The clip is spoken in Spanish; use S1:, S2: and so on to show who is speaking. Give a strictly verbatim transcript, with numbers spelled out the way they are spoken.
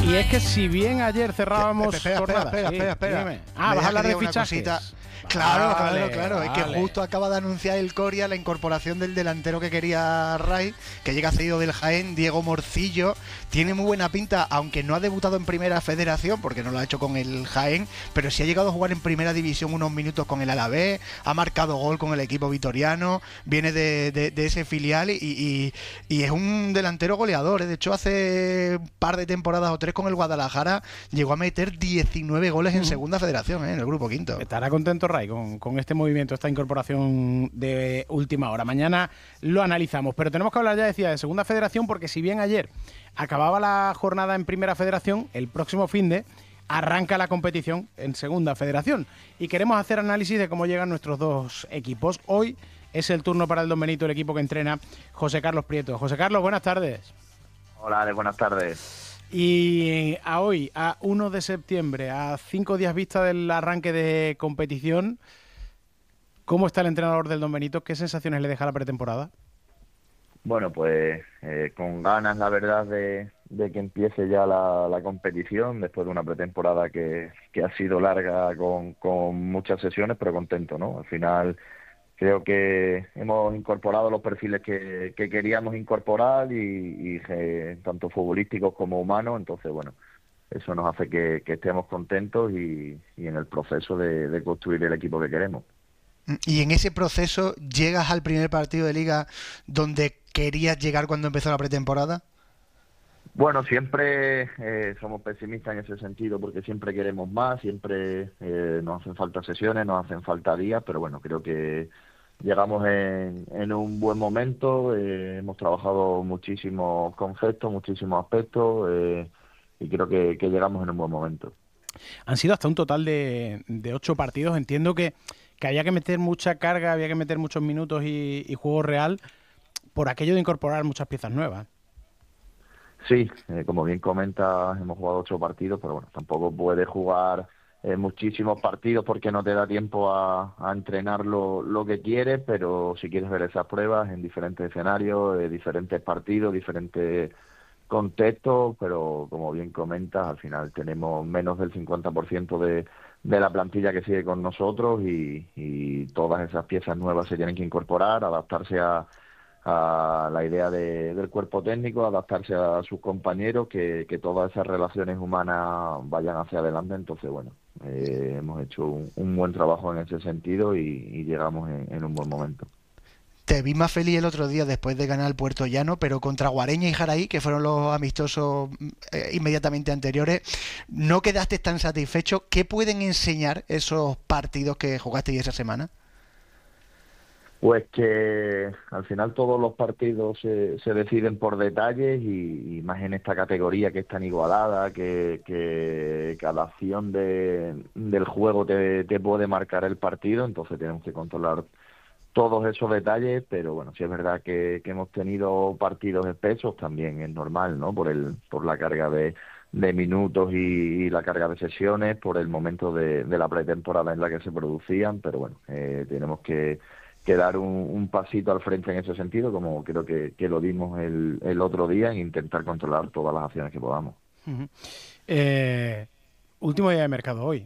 S1: Y es que si bien ayer cerrábamos
S2: Espera, espera,
S1: jornada,
S2: espera,
S1: sí,
S2: espera, espera.
S1: dígame. Ah,
S2: Me
S1: vas a
S2: deja
S1: hablar
S2: que
S1: de
S2: diga una
S1: fichajes.
S2: cosita. Claro,
S1: Vale,
S2: claro, claro. Es que
S1: vale.
S2: justo acaba de anunciar el Coria la incorporación del delantero que quería Ray, que llega cedido del Jaén, Diego Morcillo. Tiene muy buena pinta, aunque no ha debutado en Primera Federación, porque no lo ha hecho con el Jaén, pero sí ha llegado a jugar en Primera División unos minutos con el Alavés, ha marcado gol con el equipo vitoriano, viene de, de, de ese filial y, y, y es un delantero goleador. ¿eh? De hecho, hace un par de temporadas o tres con el Guadalajara llegó a meter diecinueve goles en Segunda Federación, ¿eh? En el grupo quinto.
S1: Estará contento Ray con, con este movimiento, esta incorporación de última hora. Mañana lo analizamos, pero tenemos que hablar, ya decía, de Segunda Federación, porque si bien ayer acababa la jornada en Primera Federación, el próximo finde arranca la competición en Segunda Federación y queremos hacer análisis de cómo llegan nuestros dos equipos. Hoy es el turno para el Don Benito, el equipo que entrena José Carlos Prieto. José Carlos, buenas tardes.
S3: Hola, Ale, buenas tardes.
S1: Y a hoy, a uno de septiembre, a cinco días vista del arranque de competición, ¿cómo está el entrenador del Don Benito? ¿Qué sensaciones le deja la pretemporada?
S3: Bueno, pues eh, con ganas, la verdad, de, de que empiece ya la, la competición, después de una pretemporada que, que ha sido larga con, con muchas sesiones, pero contento, ¿no? Al final creo que hemos incorporado los perfiles que, que queríamos incorporar y, y eh, tanto futbolísticos como humanos, entonces, bueno, eso nos hace que, que estemos contentos y, y en el proceso de, de construir el equipo que queremos.
S2: Y en ese proceso, ¿llegas al primer partido de Liga donde querías llegar cuando empezó la pretemporada?
S3: Bueno, siempre eh, somos pesimistas en ese sentido porque siempre queremos más, siempre eh, nos hacen falta sesiones, nos hacen falta días, pero bueno, creo que llegamos en, en un buen momento, eh, hemos trabajado muchísimos conceptos, muchísimos aspectos eh, y creo que, que llegamos en un buen momento.
S1: Han sido hasta un total de, de ocho partidos. Entiendo que, que había que meter mucha carga, había que meter muchos minutos y, y juego real por aquello de incorporar muchas piezas nuevas.
S3: Sí, eh, como bien comentas, hemos jugado ocho partidos, pero bueno, tampoco puedes jugar eh, muchísimos partidos porque no te da tiempo a, a entrenar lo, lo que quieres, pero si quieres ver esas pruebas en diferentes escenarios, eh, diferentes partidos, diferentes contextos, pero como bien comentas, al final tenemos menos del cincuenta por ciento de, de la plantilla que sigue con nosotros y, y todas esas piezas nuevas se tienen que incorporar, adaptarse a a la idea de, del cuerpo técnico, adaptarse a sus compañeros, que, que todas esas relaciones humanas vayan hacia adelante. Entonces, bueno, eh, hemos hecho un, un buen trabajo en ese sentido y, y llegamos en, en un buen momento.
S2: Te vi más feliz el otro día después de ganar el Puerto Llano, pero contra Guareña y Jaraí, que fueron los amistosos eh, inmediatamente anteriores, no quedaste tan satisfecho. ¿Qué pueden enseñar esos partidos que jugaste esa semana?
S3: Pues que al final todos los partidos se, se deciden por detalles y, y más en esta categoría que es tan igualada, que, que cada acción de, del juego te, te puede marcar el partido, entonces tenemos que controlar todos esos detalles, pero bueno, sí es verdad que, que hemos tenido partidos espesos, también es normal, ¿no? Por el por la carga de, de minutos y, y la carga de sesiones, por el momento de, de la pretemporada en la que se producían, pero bueno, eh, tenemos que que dar un, un pasito al frente en ese sentido, como creo que, que lo dimos el, el otro día, en intentar controlar todas las acciones que podamos.
S1: Uh-huh. eh, último día de mercado hoy.